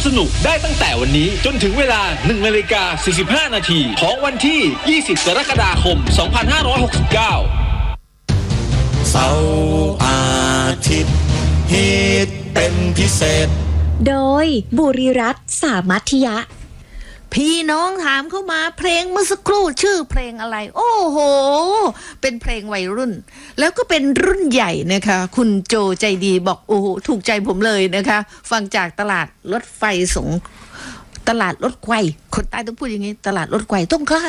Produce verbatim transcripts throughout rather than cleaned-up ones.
สนุกได้ตั้งแต่วันนี้จนถึงเวลา หนึ่งนาฬิกาสี่สิบห้า นาทีของวันที่ ยี่สิบ กรกฎาคม สองพันห้าร้อยหกสิบเก้าเสาร์อาทิตย์ฮิตเป็นพิเศษโดยบุรีรัตน์สามัธยะพี่น้องถามเข้ามาเพลงเมื่อสักครู่ชื่อเพลงอะไรโอ้โหเป็นเพลงวัยรุ่นแล้วก็เป็นรุ่นใหญ่นะคะคุณโจใจดีบอกโอ้โหถูกใจผมเลยนะคะฟังจากตลาดรถไฟสงตลาดรถไฟคนใต้ต้องพูดอย่างนี้ตลาดรถไฟต้องกล้า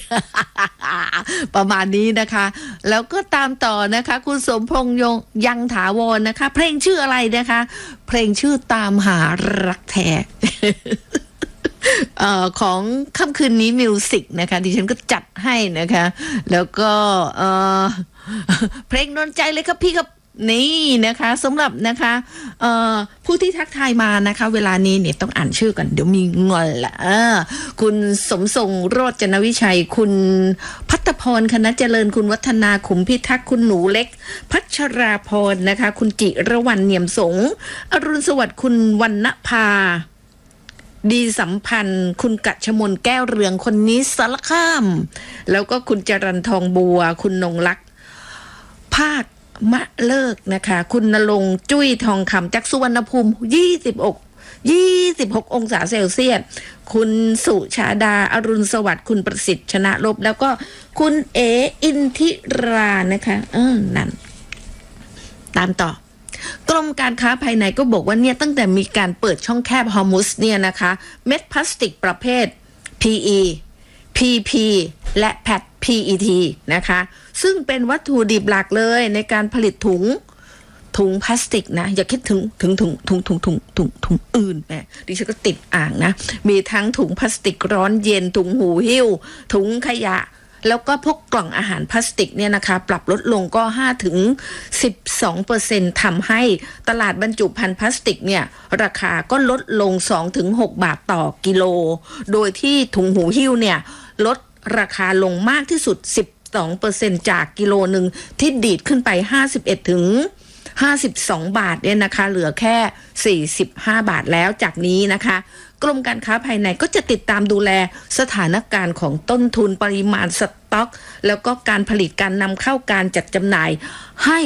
ประมาณนี้นะคะแล้วก็ตามต่อนะคะคุณสมพงษ์ยงยังถาวรนะคะเพลงชื่ออะไรนะคะเพลงชื่อตามหารักแท้ เอ่อของค่ำคืนนี้มิวสิกนะคะดิฉันก็จัดให้นะคะแล้วก็เอ่อเพลงนนใจเลยครับพี่ครับนี่นะคะสำหรับนะคะเอ่อผู้ที่ทักทายมานะคะเวลานี้เนี่ยต้องอ่านชื่อก่อนเดี๋ยวมีงอนละคุณสมทรงโรจนวิชัยคุณพัฒพรคณะเจริญคุณวัฒนาขุมพิทักษ์คุณหนูเล็กพัชราพรนะคะคุณจิรวรรณเนียมสงอรุณสวัสดิ์คุณวรรณภาดีสัมพันธ์คุณกัชมนแก้วเรืองคนนี้สารคามแล้วก็คุณจรัญทองบัวคุณนงลักษ์ภาคมะเลิกนะคะคุณณรงค์จุ้ยทองคำจากสุวรรณภูมิยี่สิบหก ยี่สิบหกองศาเซลเซียสคุณสุชาดาอรุณสวัสดิ์คุณประสิทธิ์ชนะลบแล้วก็คุณเออินทิรานะคะเออนั่นตามต่อกรมการค้าภายในก็บอกว่าเนี่ยตั้งแต่มีการเปิดช่องแคบฮอร์มุสเนี่ยนะคะเม็ดพลาสติกประเภท พี อี พี พี และ พี พี อี ที นะคะซึ่งเป็นวัตถุดิบหลักเลยในการผลิตถุงถุงพลาสติกนะอย่าคิดถึงถึงถุงถุงถุงถุงถุงถุงอื่นแหมดิฉันก็ติดอ่างนะมีทั้งถุงพลาสติกร้อนเย็นถุงหูหิ้วถุงขยะแล้วก็พวกกล่องอาหารพลาสติกเนี่ยนะคะปรับลดลงก็ ห้าถึงสิบสองเปอร์เซ็นต์ ทำให้ตลาดบรรจุภัณฑ์พลาสติกเนี่ยราคาก็ลดลง สองถึงหก บาทต่อกิโลโดยที่ถุงหูหิ้วเนี่ยลดราคาลงมากที่สุด สิบสองเปอร์เซ็นต์ จากกิโลหนึ่งที่ดีดขึ้นไปห้าสิบเอ็ดถึงห้าสิบสองบาทเนี่ยนะคะเหลือแค่สี่สิบห้าบาทแล้วจากนี้นะคะกรมการค้าภายในก็จะติดตามดูแลสถานการณ์ของต้นทุนปริมาณสต็อกแล้วก็การผลิตการนำเข้าการจัดจำหน่ายให้